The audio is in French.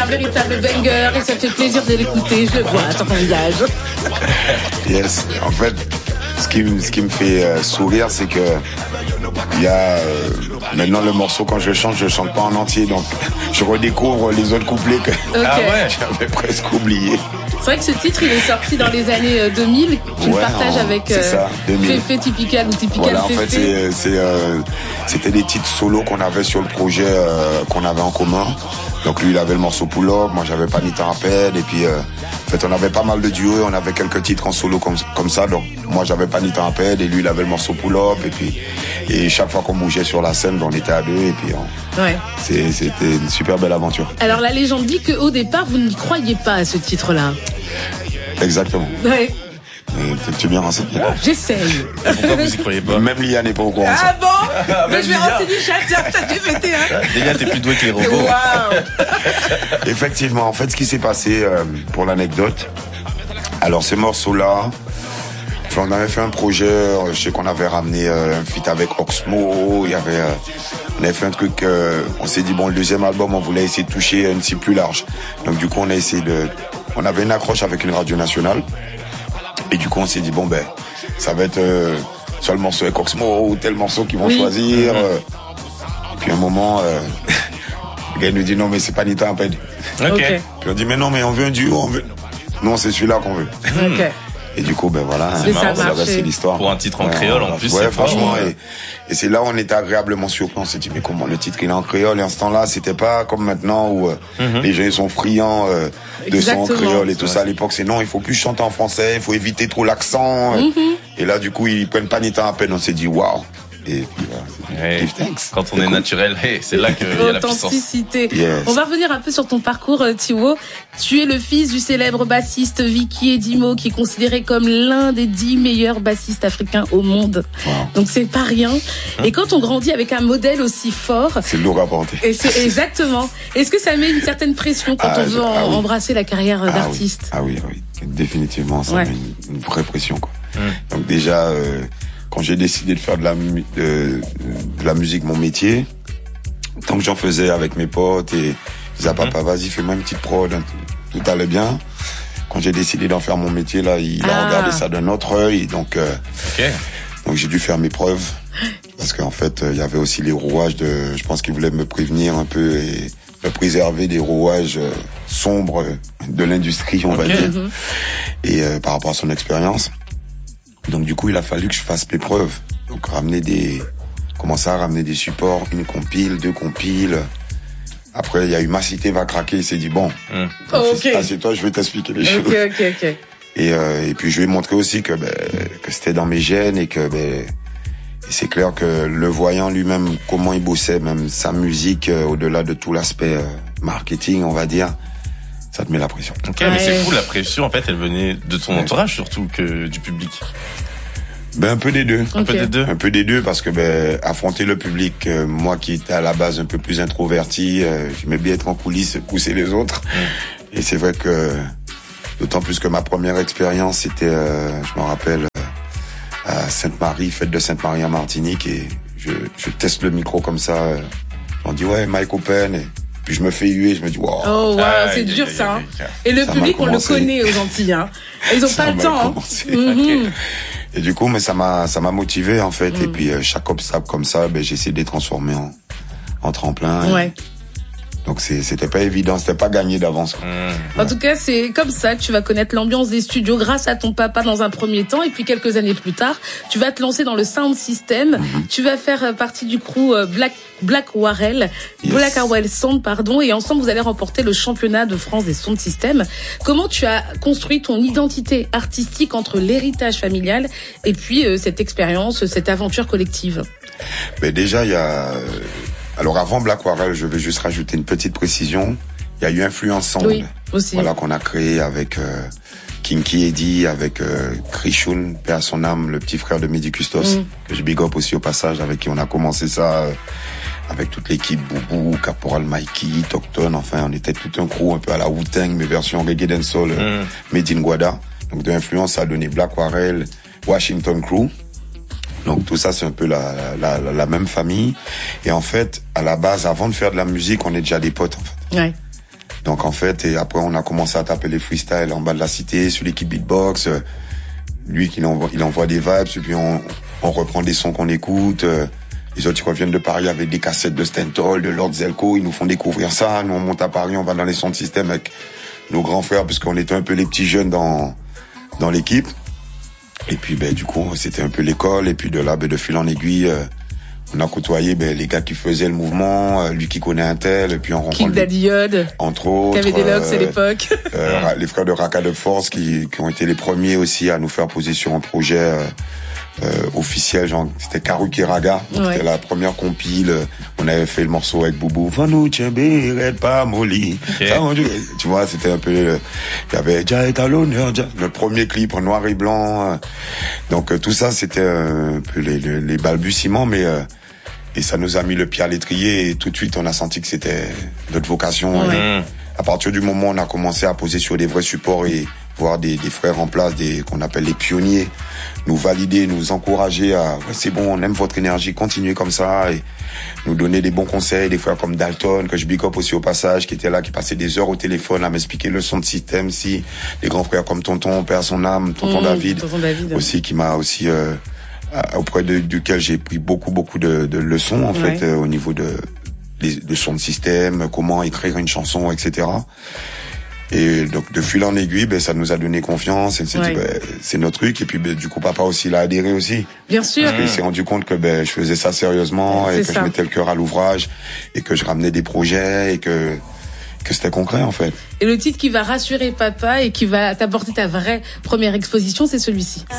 véritable banger et ça te fait plaisir de l'écouter, je le vois sur ton visage. Yes, en fait, ce qui me fait sourire, c'est que il y a maintenant le morceau, quand je chante pas en entier, donc je redécouvre les autres couplets que j'avais presque oublié. C'est vrai que ce titre, il est sorti dans les années 2000. Tu le partages avec Féfé Typical ou Typical voilà, en Féfé. fait, c'était des titres solos qu'on avait sur le projet qu'on avait en commun. Donc lui, il avait le morceau Pull Up, moi j'avais Pas ni temps à peine. Et puis, en fait, on avait pas mal de duos, on avait quelques titres en solo comme ça. Donc moi j'avais Pas ni temps à peine et lui, il avait le morceau Pull Up. Et chaque fois qu'on bougeait sur la scène, on était à deux. Et puis, c'était une super belle aventure. Alors la légende dit qu'au départ, vous n'y croyez pas à ce titre-là. Exactement. Ouais. Tu es bien renseigné. J'essaye. Pourquoi vous y croyez pas? Même Lia n'est pas au courant. Ah bon? Mais je vais renseigner chaque t'as dû fêter, hein. Lia, t'es plus doué que les robots. Waouh. Effectivement, en fait, ce qui s'est passé, pour l'anecdote, alors ces morceaux-là, on avait fait un projet, je sais qu'on avait ramené un feat avec Oxmo, on avait fait un truc, on s'est dit, bon, le deuxième album, on voulait essayer de toucher une cible plus large. Donc du coup, on avait une accroche avec une radio nationale. Et du coup, on s'est dit, bon, ça va être soit le morceau avec Oxmo ou tel morceau qu'ils vont choisir. Et puis à un moment, le gars nous dit, non, mais c'est pas ni temps à peine. Ok. Puis on dit, mais non, mais on veut un duo, non, c'est celui-là qu'on veut. Ok. Et du coup, voilà, c'est l'histoire. Pour un titre en créole, en plus. Ouais, franchement, et c'est là où on était agréablement surpris. On s'est dit, mais comment le titre il est en créole? Et en ce temps-là, c'était pas comme maintenant où les gens ils sont friands de son créole et tout ça. À l'époque, c'est non, il faut plus chanter en français, il faut éviter trop l'accent. Et là, du coup, ils prennent pas ni temps à peine. On s'est dit, waouh. Et puis quand on est naturel, c'est là qu'il y a la puissance. Authenticité. Yes. On va revenir un peu sur ton parcours, Thibaut. Tu es le fils du célèbre bassiste Vicky Edimo, qui est considéré comme l'un des 10 meilleurs bassistes africains au monde. Wow. Donc c'est pas rien. Et quand on grandit avec un modèle aussi fort, c'est lourd à porter. Et c'est exactement. Est-ce que ça met une certaine pression quand on veut embrasser la carrière d'artiste? Oui, définitivement, ça met une vraie pression, quoi. Donc déjà, quand j'ai décidé de faire de la musique mon métier, tant que j'en faisais avec mes potes et je disais à papa, vas-y, fais-moi une petite prod, tout allait bien. Quand j'ai décidé d'en faire mon métier, là, il a regardé ça d'un autre œil, donc j'ai dû faire mes preuves. Parce qu'en fait, il y avait aussi les rouages je pense qu'il voulait me prévenir un peu et me préserver des rouages sombres de l'industrie, on va dire. Et par rapport à son expérience. Donc du coup, il a fallu que je fasse mes preuves. Donc commencer à ramener des supports, une compile, 2 compiles. Après, il y a eu Ma Cité va craquer. Il s'est dit bon, assieds-toi, je vais t'expliquer les choses. Ok. Et puis je lui ai montré aussi que c'était dans mes gènes et que et c'est clair que le voyant lui-même comment il bossait, même sa musique, au-delà de tout l'aspect marketing, on va dire. Ça te met la pression. Ok, mais c'est fou, la pression, en fait, elle venait de ton entourage surtout que du public. Un peu des deux. Un peu des deux parce que affronter le public, moi qui étais à la base un peu plus introverti, j'aimais bien être en coulisses, pousser les autres. Et c'est vrai que d'autant plus que ma première expérience, c'était, je me rappelle, à Sainte-Marie, fête de Sainte-Marie en Martinique, et je teste le micro comme ça. On dit Mike Open. Puis je me fais huer, je me dis wow. Oh wow, c'est dur ça. Et le public, on le connaît aux Antilles. Ils ont pas le temps. Et du coup, ça m'a motivé en fait. Et puis chaque obstacle comme ça, j'ai essayé de les transformer en tremplin. Ouais. Donc c'était pas évident, c'était pas gagné d'avance. En tout cas, c'est comme ça que tu vas connaître l'ambiance des studios grâce à ton papa dans un premier temps, et puis quelques années plus tard, tu vas te lancer dans le sound system. Tu vas faire partie du crew Black Warrel, Black Warrel Sound, pardon, et ensemble vous allez remporter le championnat de France des sound systems. Comment tu as construit ton identité artistique entre l'héritage familial et puis cette expérience, cette aventure collective? Déjà, il y a alors avant Black Warrel, je vais juste rajouter une petite précision. Il y a eu Influence Sound, aussi. Voilà, qu'on a créé avec Kinky Eddie, avec Krishun, paix à son âme, le petit frère de Mehdi Custos, que je big up aussi au passage, avec qui on a commencé ça, avec toute l'équipe, Boubou, Caporal Mikey, Tocton, enfin on était tout un crew un peu à la Wu-Tang, mais version reggae dancehall, made in Guada. Donc de Influence, ça a donné Black Warrel, Washington Crew. Donc tout ça, c'est un peu la même famille. Et en fait, à la base, avant de faire de la musique, on est déjà des potes, en fait. Ouais. Donc en fait, et après on a commencé à taper les freestyles en bas de la cité sur l'équipe beatbox. Lui il envoie des vibes, et puis on reprend des sons qu'on écoute. Les autres ils reviennent de Paris avec des cassettes de Stentol, de Lord Zelko, ils nous font découvrir ça. Nous on monte à Paris, on va dans les sons de système avec nos grands frères parce qu'on était un peu les petits jeunes dans l'équipe. Et puis du coup c'était un peu l'école, et puis de là de fil en aiguille on a côtoyé les gars qui faisaient le mouvement, lui qui connaît un tel, et puis on rencontre King Daddy Yod, entre autres, qui avait des locks à l'époque. Les frères de Raka de Force qui ont été les premiers aussi à nous faire poser sur un projet officiel, genre c'était Karuki Raga, c'était la première compile. On avait fait le morceau avec Boubou, Vanou Tchembe, Red pas Molly. Tu vois, c'était un peu, il y avait Jah est à l'honneur, le premier clip en noir et blanc. Donc tout ça c'était un peu les balbutiements, mais et ça nous a mis le pied à l'étrier, et tout de suite on a senti que c'était notre vocation. À partir du moment où on a commencé à poser sur des vrais supports et voir des frères en place, qu'on appelle les pionniers, nous valider, nous encourager à c'est bon, on aime votre énergie, continuez comme ça, et nous donner des bons conseils. Des frères comme Dalton, que je big up aussi au passage, qui était là, qui passait des heures au téléphone à m'expliquer le son de système. Si des grands frères comme Tonton, Père son âme, Tonton David aussi, qui m'a aussi auprès duquel j'ai pris beaucoup de leçons en fait au niveau de son de système, comment écrire une chanson, etc. Et donc de fil en aiguille, ça nous a donné confiance, et on s'est dit c'est notre truc. Et puis du coup papa aussi l'a adhéré aussi. Bien sûr. Parce qu'il s'est rendu compte que je faisais ça sérieusement, et que je mettais le cœur à l'ouvrage, et que je ramenais des projets, et que c'était concret en fait. Et le titre qui va rassurer papa et qui va t'apporter ta vraie première exposition, c'est celui-ci.